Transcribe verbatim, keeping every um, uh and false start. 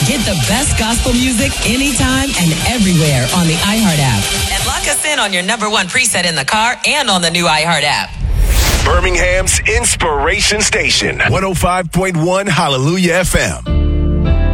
Get the best gospel music anytime and everywhere on the iHeart app. And lock us in on your number one preset in the car and on the new iHeart app. Birmingham's Inspiration Station, one oh five point one Hallelujah F M.